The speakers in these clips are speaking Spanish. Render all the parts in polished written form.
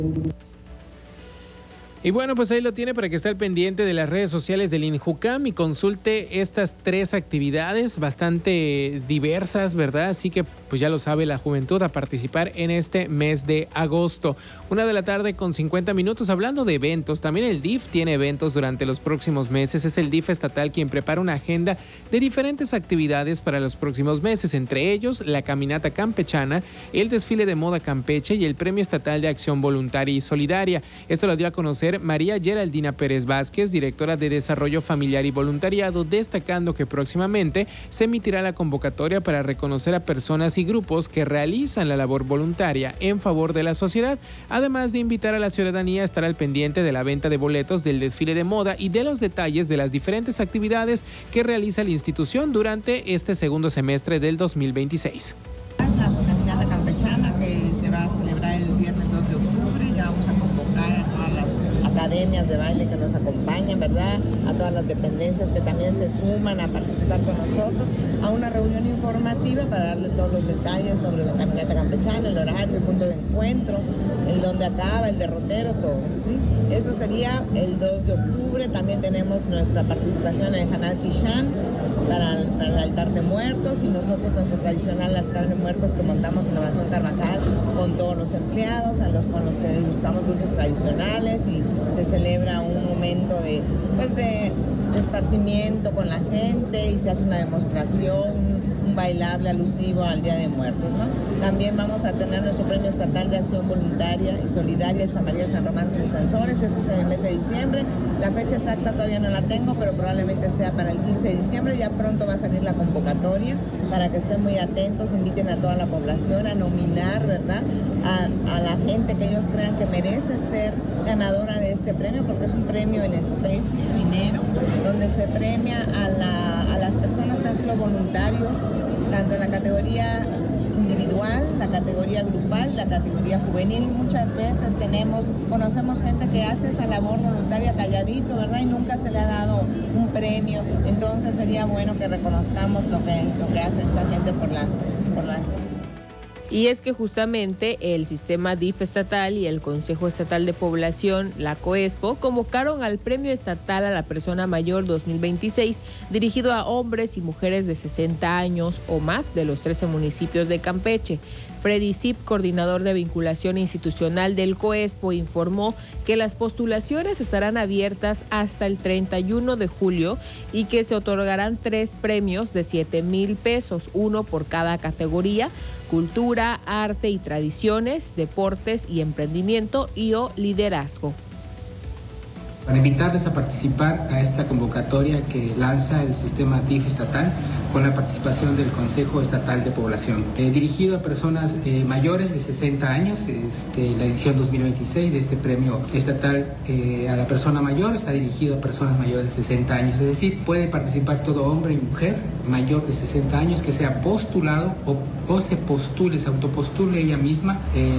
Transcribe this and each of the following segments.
Y bueno, pues ahí lo tiene para que esté al pendiente de las redes sociales del INJUCAM y consulte estas 3 actividades bastante diversas, ¿verdad? Así que pues ya lo sabe la juventud a participar en este mes de agosto. 1:50 p.m. hablando de eventos. También el DIF tiene eventos durante los próximos meses. Es el DIF estatal quien prepara una agenda de diferentes actividades para los próximos meses, entre ellos la caminata campechana, el desfile de moda Campeche y el Premio Estatal de Acción Voluntaria y Solidaria. Esto lo dio a conocer María Geraldina Pérez Vázquez, directora de Desarrollo Familiar y Voluntariado, destacando que próximamente se emitirá la convocatoria para reconocer a personas y grupos que realizan la labor voluntaria en favor de la sociedad, además de invitar a la ciudadanía a estar al pendiente de la venta de boletos del desfile de moda y de los detalles de las diferentes actividades que realiza la institución durante este segundo semestre del 2026. La caminata campechana que se va a celebrar el viernes 2 de octubre, ya vamos a convocar a todas las academias de baile que nos acompañan, ¿verdad? A todas las dependencias que también se suman a participar con nosotros a una reunión informativa para darle todos los detalles sobre la caminata campechana, el horario, el punto de encuentro, el dónde acaba, el derrotero, todo, ¿sí? Eso sería el 2 de octubre. También tenemos nuestra participación en el Canal Pichán para el altar de muertos y nosotros nuestro tradicional altar de muertos que montamos en la Mansión Carvajal con todos los empleados con los que degustamos dulces tradicionales y se celebra un momento de esparcimiento con la gente y se hace una demostración, un bailable alusivo al Día de Muertos, ¿no? También vamos a tener nuestro Premio Estatal de Acción Voluntaria y Solidaria, el San María San Román de Sansores, ese es en el mes de diciembre. La fecha exacta todavía no la tengo, pero probablemente sea para el 15 de diciembre. Ya pronto va a salir la convocatoria para que estén muy atentos, inviten a toda la población a nominar, ¿verdad?, a la gente que ellos crean que merece ser ganadora de este premio, porque es un premio en especie, dinero, donde se premia a las personas que han sido voluntarios, tanto en la categoría individual, la categoría grupal, la categoría juvenil. Muchas veces conocemos gente que hace esa labor voluntaria calladito, ¿verdad? Y nunca se le ha dado un premio. Entonces sería bueno que reconozcamos lo que hace esta gente por la. Y es que justamente el sistema DIF estatal y el Consejo Estatal de Población, la COESPO, convocaron al Premio Estatal a la Persona Mayor 2026, dirigido a hombres y mujeres de 60 años o más de los 13 municipios de Campeche. Freddy Zip, coordinador de vinculación institucional del COESPO, informó que las postulaciones estarán abiertas hasta el 31 de julio y que se otorgarán 3 premios de 7,000 pesos, uno por cada categoría: cultura, arte y tradiciones, deportes y emprendimiento o liderazgo. Para invitarles a participar a esta convocatoria que lanza el sistema DIF estatal con la participación del Consejo Estatal de Población, dirigido a personas mayores de 60 años. La edición 2026 de este premio estatal a la persona mayor está dirigido a personas mayores de 60 años, es decir, puede participar todo hombre y mujer mayor de 60 años que sea postulado o se autopostule ella misma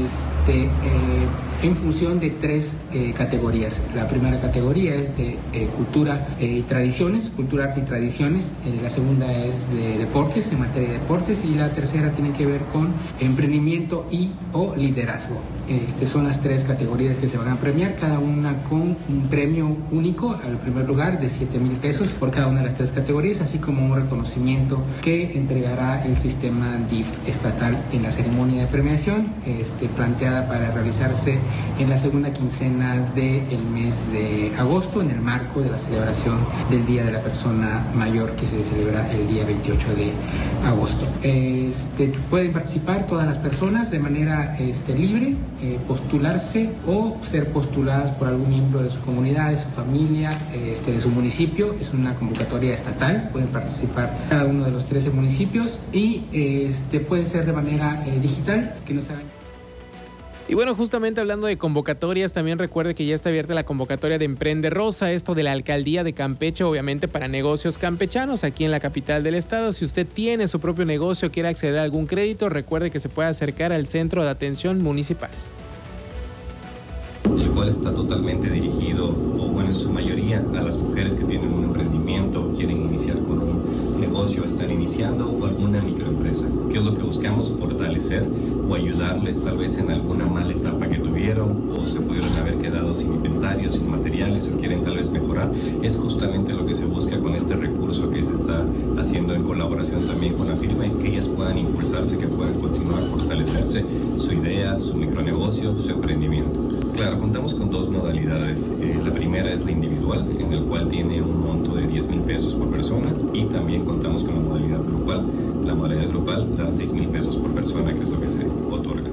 en función de 3 categorías. La primera categoría es de cultura y tradiciones, cultura, arte y tradiciones. La segunda es de deportes, en materia de deportes, y la tercera tiene que ver con emprendimiento o liderazgo. Estas son las 3 categorías que se van a premiar, cada una con un premio único al primer lugar de 7,000 pesos por cada una de las 3 categorías, así como un reconocimiento que entregará el sistema DIF estatal en la ceremonia de premiación, planteada para realizarse en la segunda quincena del mes de agosto, en el marco de la celebración del Día de la Persona Mayor, que se celebra el día 28 de agosto. Pueden participar todas las personas de manera libre, postularse o ser postuladas por algún miembro de su comunidad, de su familia, de su municipio. Es una convocatoria estatal, pueden participar cada uno de los 13 municipios y puede ser de manera digital, que nos hagan. Y bueno, justamente hablando de convocatorias, también recuerde que ya está abierta la convocatoria de Emprende Rosa, esto de la Alcaldía de Campeche, obviamente para negocios campechanos aquí en la capital del estado. Si usted tiene su propio negocio, quiere acceder a algún crédito, recuerde que se puede acercar al Centro de Atención Municipal. cual está totalmente dirigido, o bueno, en su mayoría, a las mujeres que tienen un emprendimiento, quieren iniciar con un negocio, están iniciando, o alguna microempresa. ¿Qué es lo que buscamos? Fortalecer o ayudarles tal vez en alguna mala etapa que tuvieron, o se pudieron haber quedado sin inventario, sin materiales, o quieren tal vez mejorar. Es justamente lo que se busca con este recurso que se está haciendo en colaboración también con la firma, y que ellas puedan impulsarse, que puedan continuar, fortalecerse su idea, su micronegocio, su emprendimiento. Claro, contamos con dos modalidades. La primera es la individual, en el cual tiene un monto de 10,000 pesos por persona, y también contamos con la modalidad grupal. La modalidad grupal da 6,000 pesos por persona, que es lo que se otorga.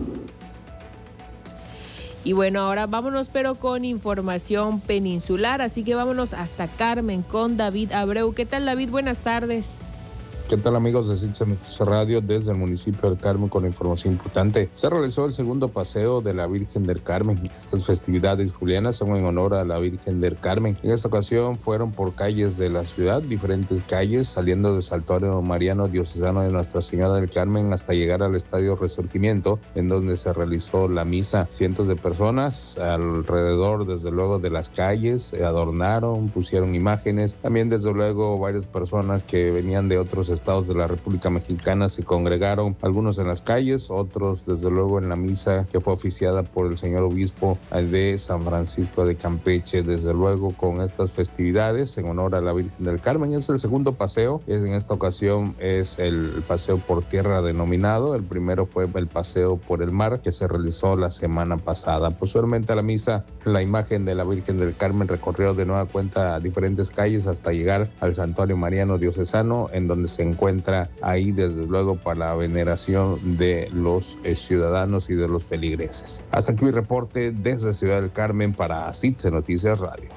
Y bueno, ahora vámonos pero con información peninsular, así que vámonos hasta Carmen con David Abreu. ¿Qué tal, David? Buenas tardes. ¿Qué tal, amigos de Citza Noticias Radio? Desde el municipio del Carmen con información importante. Se realizó el segundo paseo de la Virgen del Carmen. Estas festividades julianas son en honor a la Virgen del Carmen. En esta ocasión fueron por calles de la ciudad, diferentes calles, saliendo del Santuario Mariano Diocesano de Nuestra Señora del Carmen hasta llegar al Estadio Resurgimiento, en donde se realizó la misa. Cientos de personas alrededor, desde luego, de las calles, adornaron, pusieron imágenes. También, desde luego, varias personas que venían de otros estados de la República Mexicana se congregaron, algunos en las calles, otros desde luego en la misa que fue oficiada por el señor obispo de San Francisco de Campeche. Desde luego, con estas festividades en honor a la Virgen del Carmen, es el segundo paseo. En esta ocasión es el paseo por tierra denominado. El primero fue el paseo por el mar, que se realizó la semana pasada. Posteriormente a la misa, la imagen de la Virgen del Carmen recorrió de nueva cuenta a diferentes calles hasta llegar al Santuario Mariano Diocesano, en donde se encuentra ahí, desde luego, para la veneración de los ciudadanos y de los feligreses. Hasta aquí mi reporte desde Ciudad del Carmen para Citza Noticias Radio.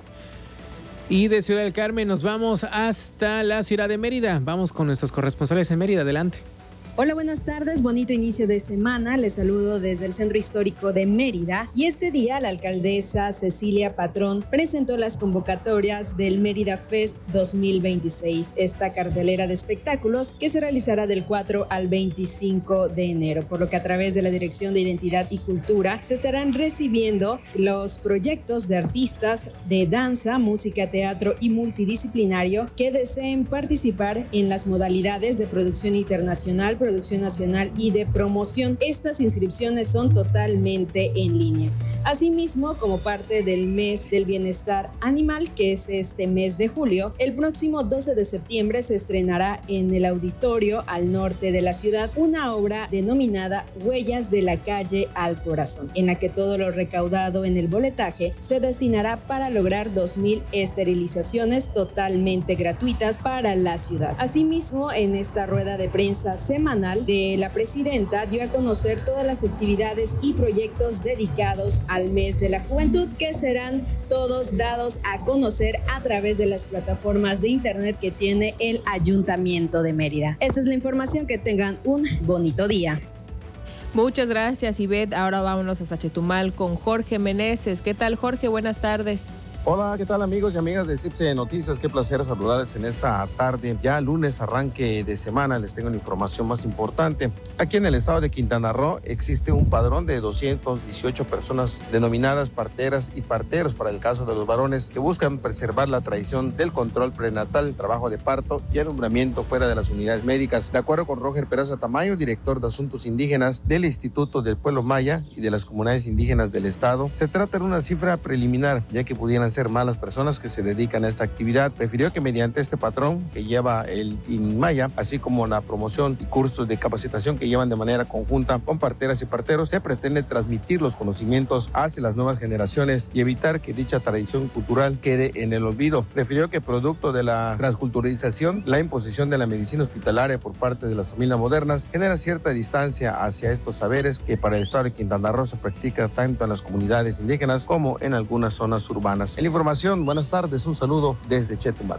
Y de Ciudad del Carmen nos vamos hasta la ciudad de Mérida. Vamos con nuestros corresponsales en Mérida. Adelante. Hola, buenas tardes, bonito inicio de semana. Les saludo desde el Centro Histórico de Mérida, y este día la alcaldesa Cecilia Patrón presentó las convocatorias del Mérida Fest 2026, esta cartelera de espectáculos que se realizará del 4 al 25 de enero, por lo que a través de la Dirección de Identidad y Cultura se estarán recibiendo los proyectos de artistas de danza, música, teatro y multidisciplinario que deseen participar en las modalidades de producción internacional, producción nacional y de promoción. Estas inscripciones son totalmente en línea. Asimismo, como parte del mes del bienestar animal, que es este mes de julio, el próximo 12 de septiembre se estrenará en el auditorio al norte de la ciudad una obra denominada Huellas de la calle al corazón, en la que todo lo recaudado en el boletaje se destinará para lograr 2,000 esterilizaciones totalmente gratuitas para la ciudad. Asimismo, en esta rueda de prensa semanal de la presidenta dio a conocer todas las actividades y proyectos dedicados al mes de la juventud, que serán todos dados a conocer a través de las plataformas de internet que tiene el Ayuntamiento de Mérida. Esa es la información, que tengan un bonito día. Muchas gracias, Ivette. Ahora vámonos hasta Chetumal con Jorge Meneses. ¿Qué tal, Jorge? Buenas tardes. Hola, ¿qué tal, amigos y amigas de Cipse Noticias? Qué placer saludarles en esta tarde. Ya lunes, arranque de semana, les tengo la información más importante. Aquí en el estado de Quintana Roo existe un padrón de 218 personas denominadas parteras y parteros para el caso de los varones, que buscan preservar la tradición del control prenatal, trabajo de parto y alumbramiento fuera de las unidades médicas. De acuerdo con Roger Peraza Tamayo, director de Asuntos Indígenas del Instituto del Pueblo Maya y de las Comunidades Indígenas del estado, se trata de una cifra preliminar, ya que pudieran ser más las personas que se dedican a esta actividad. Refirió que mediante este patrón que lleva el INMAYA, así como la promoción y cursos de capacitación que llevan de manera conjunta con parteras y parteros, se pretende transmitir los conocimientos hacia las nuevas generaciones y evitar que dicha tradición cultural quede en el olvido. Refirió que producto de la transculturalización, la imposición de la medicina hospitalaria por parte de las familias modernas genera cierta distancia hacia estos saberes que para el estado de Quintana Roo se practica tanto en las comunidades indígenas como en algunas zonas urbanas. En la información, buenas tardes, un saludo desde Chetumal.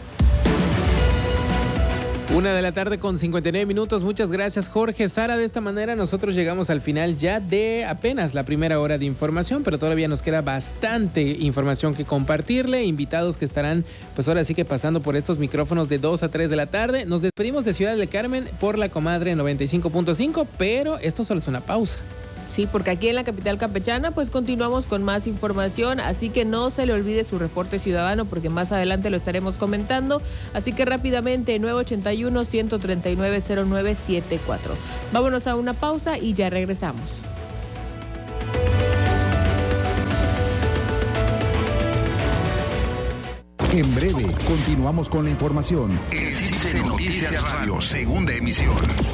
1:59 p.m. Muchas gracias, Jorge. Sara, de esta manera nosotros llegamos al final ya de apenas la primera hora de información, pero todavía nos queda bastante información que compartirle, invitados que estarán pues ahora sí que pasando por estos micrófonos de 2 a 3 de la tarde. Nos despedimos de Ciudad del Carmen por la Comadre 95.5, pero esto solo es una pausa. Sí, porque aquí en la capital campechana pues continuamos con más información, así que no se le olvide su reporte ciudadano porque más adelante lo estaremos comentando, así que rápidamente 981-139-0974. Vámonos a una pausa y ya regresamos. En breve, continuamos con la información. En CICE Noticias Radio, segunda emisión.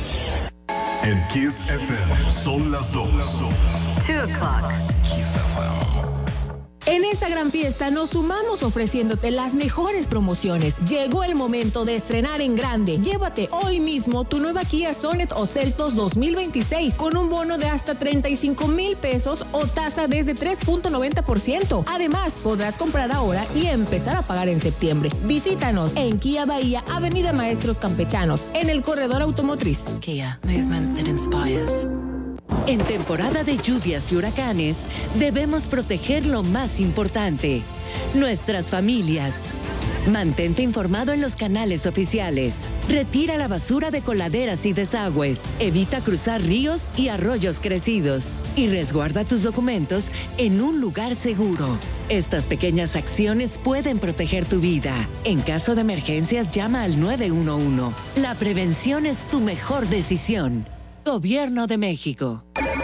En Kiss FM son las 2. 2 o'clock. Kiss FM. En esta gran fiesta nos sumamos ofreciéndote las mejores promociones. Llegó el momento de estrenar en grande. Llévate hoy mismo tu nueva Kia Sonet o Seltos 2026 con un bono de hasta 35,000 pesos o tasa desde 3.90%. Además, podrás comprar ahora y empezar a pagar en septiembre. Visítanos en Kia Bahía, Avenida Maestros Campechanos, en el corredor automotriz. Kia, movement that inspires. En temporada de lluvias y huracanes, debemos proteger lo más importante, nuestras familias. Mantente informado en los canales oficiales. Retira la basura de coladeras y desagües. Evita cruzar ríos y arroyos crecidos. Y resguarda tus documentos en un lugar seguro. Estas pequeñas acciones pueden proteger tu vida. En caso de emergencias, llama al 911. La prevención es tu mejor decisión. Gobierno de México.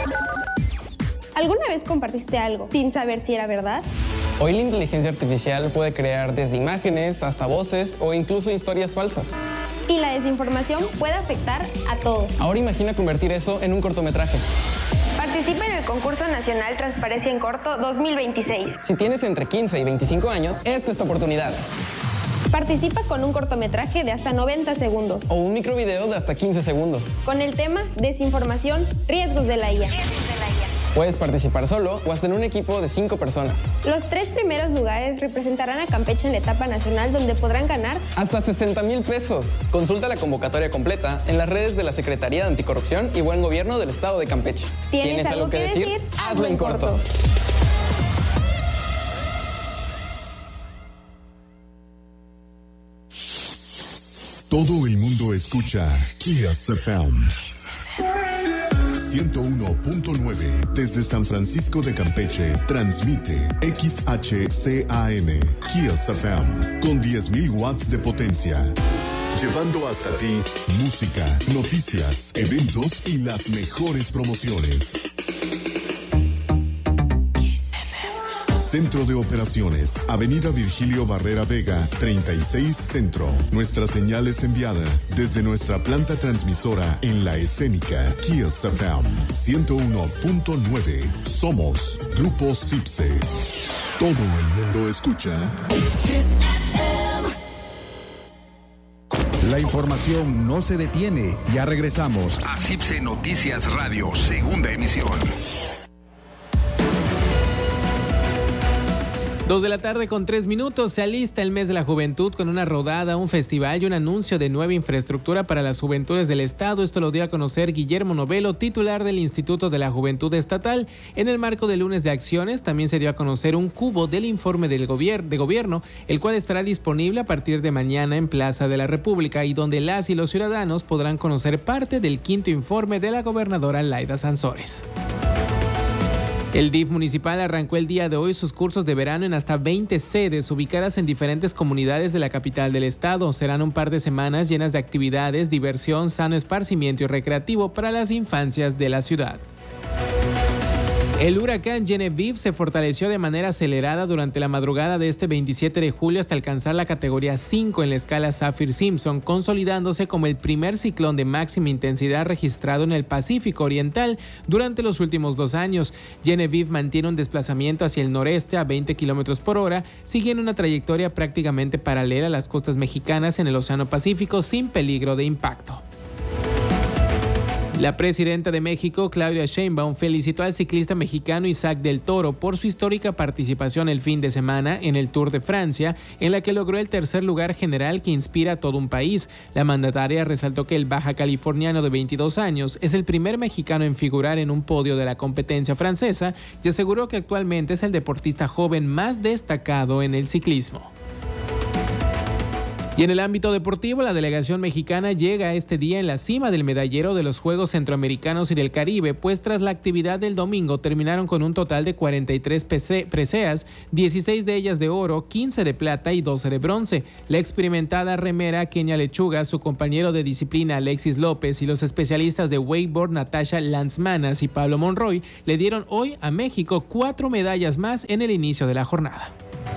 ¿Alguna vez compartiste algo sin saber si era verdad? Hoy la inteligencia artificial puede crear desde imágenes hasta voces o incluso historias falsas. Y la desinformación puede afectar a todos. Ahora imagina convertir eso en un cortometraje. Participa en el concurso nacional Transparencia en Corto 2026. Si tienes entre 15 y 25 años, esta es tu oportunidad. Participa con un cortometraje de hasta 90 segundos. O un microvideo de hasta 15 segundos. Con el tema Desinformación, riesgos de la IA. Puedes participar solo o hasta en un equipo de 5 personas. Los 3 primeros lugares representarán a Campeche en la etapa nacional, donde podrán ganar hasta 60,000 pesos. Consulta la convocatoria completa en las redes de la Secretaría de Anticorrupción y Buen Gobierno del Estado de Campeche. ¿Tienes algo que decir? Hazlo en corto. Todo el mundo escucha Kiss FM 101.9 desde San Francisco de Campeche. Transmite XHCAM Kiss FM con 10,000 watts de potencia. Llevando hasta ti música, noticias, eventos y las mejores promociones. Centro de Operaciones, Avenida Virgilio Barrera Vega, 36 Centro. Nuestra señal es enviada desde nuestra planta transmisora en La Escénica, Kiss FM 101.9. Somos Grupo CIPSE. Todo el mundo escucha Kiss FM. La información no se detiene. Ya regresamos a CIPSE Noticias Radio, segunda emisión. 2:03 p.m. Se alista el mes de la juventud con una rodada, un festival y un anuncio de nueva infraestructura para las juventudes del estado. Esto lo dio a conocer Guillermo Novelo, titular del Instituto de la Juventud Estatal. En el marco del lunes de acciones también se dio a conocer un cubo del informe del gobierno, el cual estará disponible a partir de mañana en Plaza de la República y donde las y los ciudadanos podrán conocer parte del quinto informe de la gobernadora Laida Sansores. El DIF municipal arrancó el día de hoy sus cursos de verano en hasta 20 sedes ubicadas en diferentes comunidades de la capital del estado. Serán un par de semanas llenas de actividades, diversión, sano esparcimiento y recreativo para las infancias de la ciudad. El huracán Genevieve se fortaleció de manera acelerada durante la madrugada de este 27 de julio hasta alcanzar la categoría 5 en la escala Saffir-Simpson, consolidándose como el primer ciclón de máxima intensidad registrado en el Pacífico Oriental durante los últimos 2 años. Genevieve mantiene un desplazamiento hacia el noreste a 20 kilómetros por hora, siguiendo una trayectoria prácticamente paralela a las costas mexicanas en el Océano Pacífico sin peligro de impacto. La presidenta de México, Claudia Sheinbaum, felicitó al ciclista mexicano Isaac del Toro por su histórica participación el fin de semana en el Tour de Francia, en la que logró el tercer lugar general que inspira a todo un país. La mandataria resaltó que el baja californiano de 22 años es el primer mexicano en figurar en un podio de la competencia francesa y aseguró que actualmente es el deportista joven más destacado en el ciclismo. Y en el ámbito deportivo, la delegación mexicana llega este día en la cima del medallero de los Juegos Centroamericanos y del Caribe, pues tras la actividad del domingo terminaron con un total de 43 preseas, 16 de ellas de oro, 15 de plata y 12 de bronce. La experimentada remera Kenia Lechuga, su compañero de disciplina Alexis López y los especialistas de wakeboard Natasha Lanzmanas y Pablo Monroy le dieron hoy a México 4 medallas más en el inicio de la jornada.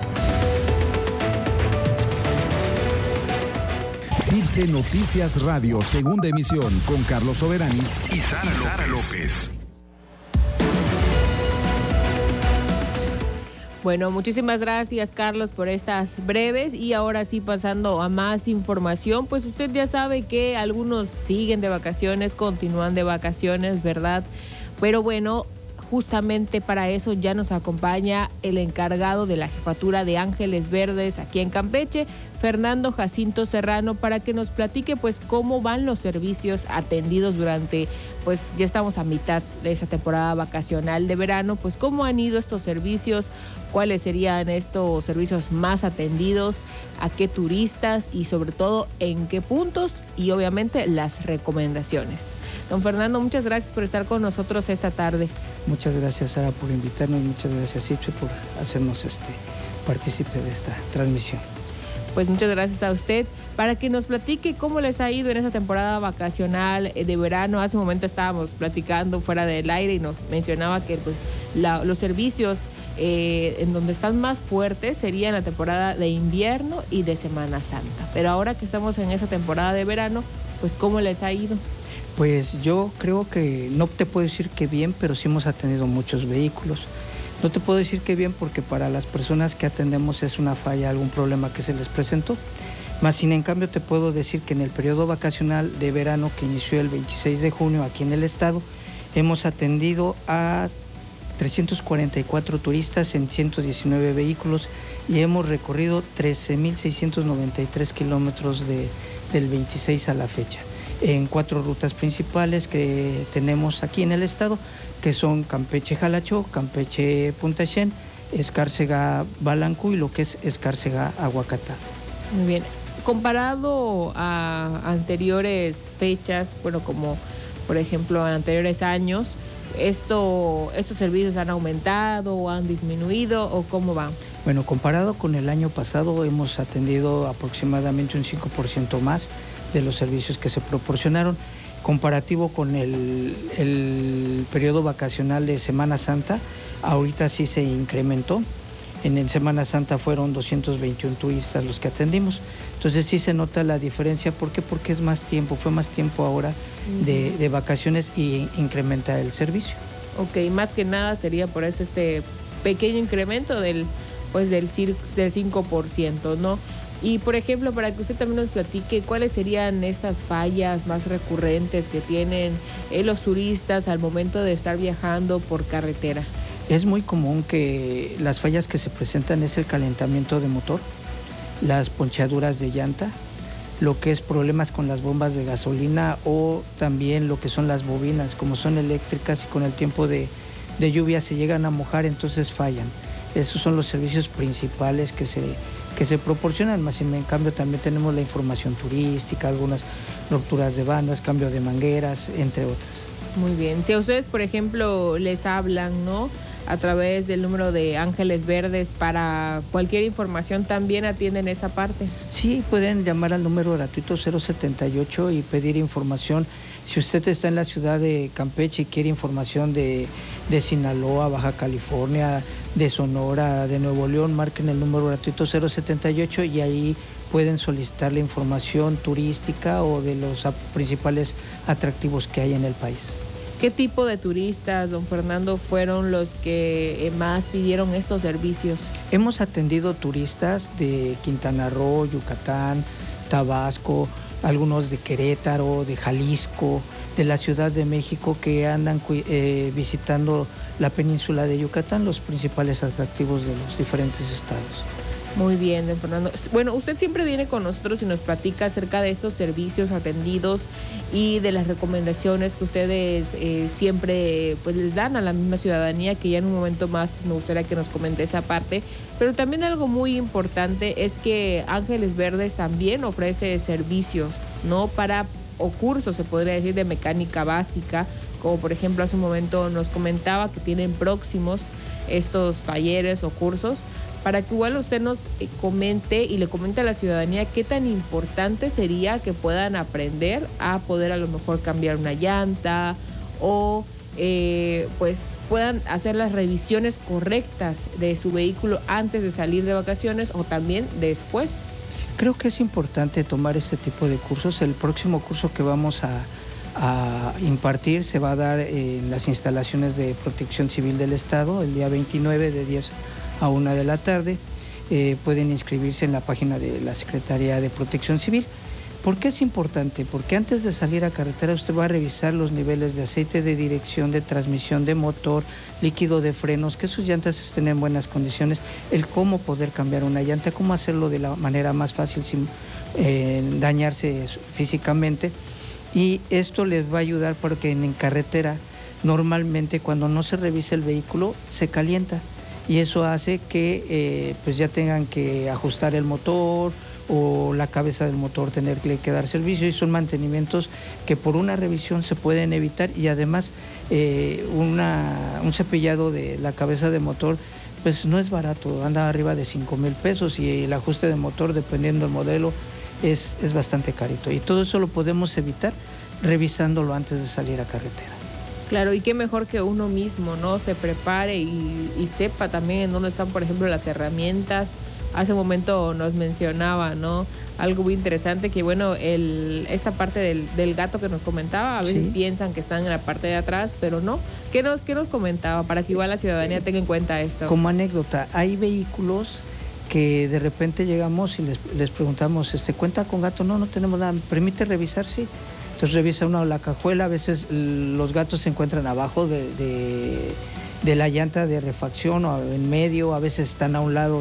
CIPSE Noticias Radio, segunda emisión, con Carlos Soberanis y Sara López. Bueno, muchísimas gracias, Carlos, por estas breves. Y ahora sí, pasando a más información, pues usted ya sabe que algunos siguen de vacaciones, continúan de vacaciones, ¿verdad? Pero bueno, justamente para eso ya nos acompaña el encargado de la jefatura de Ángeles Verdes aquí en Campeche, Fernando Jacinto Serrano, para que nos platique pues cómo van los servicios atendidos durante, pues ya estamos a mitad de esa temporada vacacional de verano, pues cómo han ido estos servicios, cuáles serían estos servicios más atendidos, a qué turistas y sobre todo en qué puntos y obviamente las recomendaciones. Don Fernando, muchas gracias por estar con nosotros esta tarde. Muchas gracias, Sara, por invitarnos, muchas gracias, CIPSE, por hacernos partícipe de esta transmisión. Pues muchas gracias a usted, para que nos platique cómo les ha ido en esta temporada vacacional de verano. Hace un momento estábamos platicando fuera del aire y nos mencionaba que pues, los servicios en donde están más fuertes sería en la temporada de invierno y de Semana Santa. Pero ahora que estamos en esa temporada de verano, pues ¿cómo les ha ido? Pues yo creo que no te puedo decir que bien, pero sí hemos atendido muchos vehículos. No te puedo decir que bien porque para las personas que atendemos es una falla, algún problema que se les presentó. Más sin en cambio te puedo decir que en el periodo vacacional de verano que inició el 26 de junio aquí en el estado, hemos atendido a 344 turistas en 119 vehículos y hemos recorrido 13.693 kilómetros del 26 a la fecha, en 4 rutas principales que tenemos aquí en el estado, que son Campeche-Jalachó, Campeche-Punta Xén, Escárcega-Balancú y lo que es Escárcega-Aguacatá. Muy bien. Comparado a anteriores fechas, bueno, como por ejemplo en anteriores años, ¿estos servicios han aumentado o han disminuido o cómo van? Bueno, comparado con el año pasado hemos atendido aproximadamente un 5% más de los servicios que se proporcionaron. Comparativo con el periodo vacacional de Semana Santa, ahorita sí se incrementó. En Semana Santa fueron 221 turistas los que atendimos. Entonces sí se nota la diferencia. ¿Por qué? Porque es más tiempo, fue más tiempo ahora de vacaciones y incrementa el servicio. Ok, más que nada sería por eso este pequeño incremento del 5%, ¿no? Y por ejemplo, para que usted también nos platique cuáles serían estas fallas más recurrentes que tienen los turistas al momento de estar viajando por carretera. Es muy común que las fallas que se presentan es el calentamiento de motor, las ponchaduras de llanta, lo que es problemas con las bombas de gasolina o también lo que son las bobinas, como son eléctricas y con el tiempo de lluvia se llegan a mojar, entonces fallan. Esos son los servicios principales que se proporcionan, más en cambio también tenemos la información turística, algunas rupturas de bandas, cambio de mangueras, entre otras. Muy bien. Si a ustedes, por ejemplo, les hablan, ¿no?, a través del número de Ángeles Verdes para cualquier información, ¿también atienden esa parte? Sí, pueden llamar al número gratuito 078 y pedir información. Si usted está en la ciudad de Campeche y quiere información de Sinaloa, Baja California, de Sonora, de Nuevo León, marquen el número gratuito 078 y ahí pueden solicitar la información turística o de los principales atractivos que hay en el país. ¿Qué tipo de turistas, don Fernando, fueron los que más pidieron estos servicios? Hemos atendido turistas de Quintana Roo, Yucatán, Tabasco, algunos de Querétaro, de Jalisco, de la Ciudad de México que andan visitando la península de Yucatán, los principales atractivos de los diferentes estados. Muy bien, don Fernando. Bueno, usted siempre viene con nosotros y nos platica acerca de estos servicios atendidos y de las recomendaciones que ustedes siempre pues les dan a la misma ciudadanía, que ya en un momento más me gustaría que nos comente esa parte. Pero también algo muy importante es que Ángeles Verdes también ofrece servicios, ¿no? O cursos, se podría decir, de mecánica básica, como por ejemplo hace un momento nos comentaba que tienen próximos estos talleres o cursos, para que igual usted nos comente y le comente a la ciudadanía qué tan importante sería que puedan aprender a poder a lo mejor cambiar una llanta o pues puedan hacer las revisiones correctas de su vehículo antes de salir de vacaciones o también después. Creo que es importante tomar este tipo de cursos. El próximo curso que vamos a impartir se va a dar en las instalaciones de Protección Civil del Estado el día 29 de 10 a 1 de la tarde. Pueden inscribirse en la página de la Secretaría de Protección Civil. ¿Por qué es importante? Porque antes de salir a carretera usted va a revisar los niveles de aceite de dirección, de transmisión, de motor, líquido de frenos, que sus llantas estén en buenas condiciones, el cómo poder cambiar una llanta, cómo hacerlo de la manera más fácil sin dañarse físicamente. Y esto les va a ayudar porque en carretera normalmente cuando no se revisa el vehículo se calienta. Y eso hace que pues ya tengan que ajustar el motor o la cabeza del motor, tener que dar servicio, y son mantenimientos que por una revisión se pueden evitar. Y además un cepillado de la cabeza de motor pues no es barato, anda arriba de 5,000 pesos, y el ajuste de motor dependiendo del modelo es bastante carito, y todo eso lo podemos evitar revisándolo antes de salir a carretera. Claro, y qué mejor que uno mismo, ¿no? Se prepare y sepa también en dónde están, por ejemplo, las herramientas. Hace un momento nos mencionaba, ¿no? Algo muy interesante, que bueno, esta parte del gato que nos comentaba, a veces piensan que están en la parte de atrás, pero no. ¿Qué nos comentaba? Para que igual la ciudadanía tenga en cuenta esto. Como anécdota, hay vehículos que de repente llegamos y les preguntamos, ¿cuenta con gato? No, no tenemos nada. ¿Permite revisar? Sí. Entonces revisa uno la cajuela, a veces los gatos se encuentran abajo de la llanta de refacción o en medio, a veces están a un lado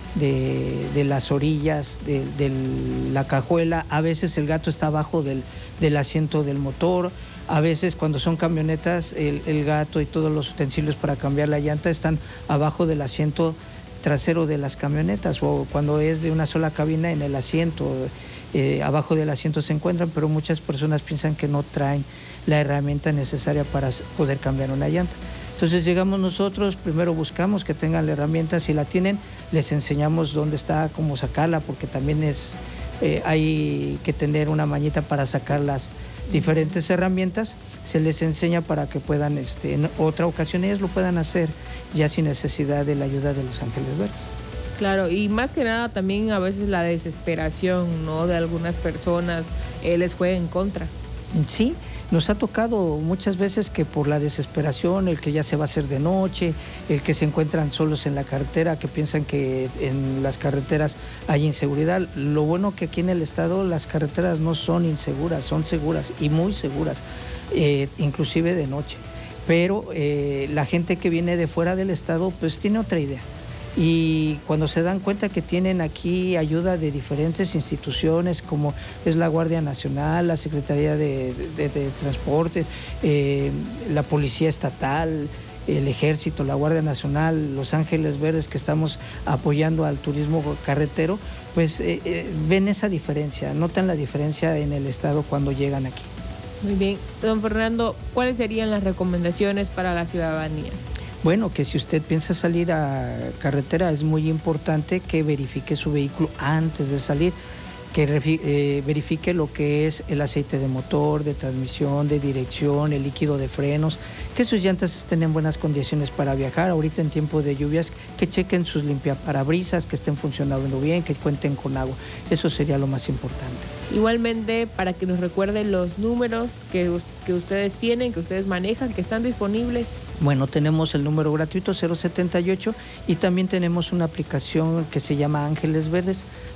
de las orillas de la cajuela, a veces el gato está abajo del asiento del motor, a veces cuando son camionetas el gato y todos los utensilios para cambiar la llanta están abajo del asiento trasero de las camionetas, o cuando es de una sola cabina en el asiento. Abajo del asiento se encuentran, pero muchas personas piensan que no traen la herramienta necesaria para poder cambiar una llanta. Entonces llegamos nosotros, primero buscamos que tengan la herramienta, si la tienen, les enseñamos dónde está, cómo sacarla, porque también hay que tener una mañita para sacar las diferentes herramientas, se les enseña para que puedan, en otra ocasión ellos lo puedan hacer ya sin necesidad de la ayuda de los Ángeles Verdes. Claro, y más que nada también a veces la desesperación, ¿no?, de algunas personas les juega en contra. Sí, nos ha tocado muchas veces que por la desesperación, el que ya se va a hacer de noche, el que se encuentran solos en la carretera, que piensan que en las carreteras hay inseguridad. Lo bueno que aquí en el estado las carreteras no son inseguras, son seguras y muy seguras, inclusive de noche. Pero la gente que viene de fuera del estado pues tiene otra idea. Y cuando se dan cuenta que tienen aquí ayuda de diferentes instituciones como es la Guardia Nacional, la Secretaría de Transportes, la Policía Estatal, el Ejército, la Guardia Nacional, los Ángeles Verdes, que estamos apoyando al turismo carretero, pues ven esa diferencia, notan la diferencia en el estado cuando llegan aquí. Muy bien. Don Fernando, ¿cuáles serían las recomendaciones para la ciudadanía? Bueno, que si usted piensa salir a carretera es muy importante que verifique su vehículo antes de salir, que verifique lo que es el aceite de motor, de transmisión, de dirección, el líquido de frenos, que sus llantas estén en buenas condiciones para viajar. Ahorita en tiempo de lluvias, que chequen sus limpiaparabrisas, que estén funcionando bien, que cuenten con agua. Eso sería lo más importante. Igualmente, para que nos recuerden los números que ustedes tienen, que ustedes manejan, que están disponibles. Bueno, tenemos el número gratuito 078 y también tenemos una aplicación que se llama Ángeles Verdes.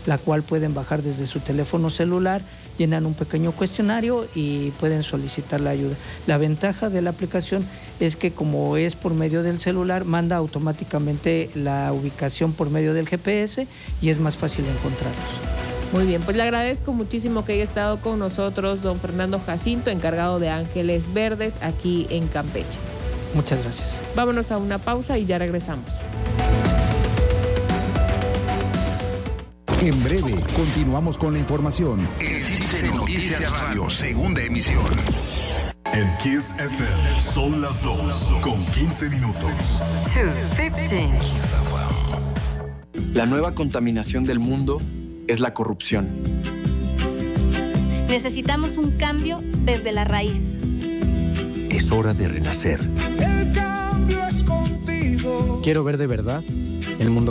la cual pueden bajar desde su teléfono celular, llenan un pequeño cuestionario y pueden solicitar la ayuda. La ventaja de la aplicación es que como es por medio del celular, manda automáticamente la ubicación por medio del GPS y es más fácil encontrarlos. Muy bien, pues le agradezco muchísimo que haya estado con nosotros don Fernando Jacinto, encargado de Ángeles Verdes aquí en Campeche. Muchas gracias. Vámonos a una pausa y ya regresamos. En breve, continuamos con la información. En CICE Noticias Radio, segunda emisión. En Kiss FM son las 2:15 minutos. 2:15. La nueva contaminación del mundo es la corrupción. Necesitamos un cambio desde la raíz. Es hora de renacer. El cambio es contigo. Quiero ver de verdad el mundo